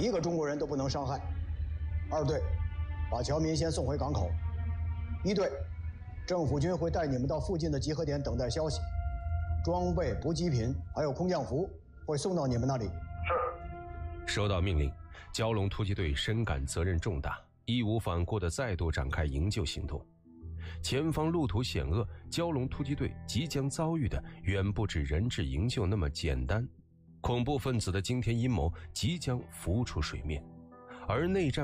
一个中国人都不能伤害。2队，把侨民先送回港口。1队，政府军会带你们到附近的集合点等待消息，装备、补给品还有空降服会送到你们那里。 是。收到命令，蛟龙突击队深感责任重大，义无反顾地再度展开营救行动。前方路途险恶，蛟龙突击队即将遭遇的远不止人质营救那么简单，恐怖分子的惊天阴谋即将浮出水面，而内战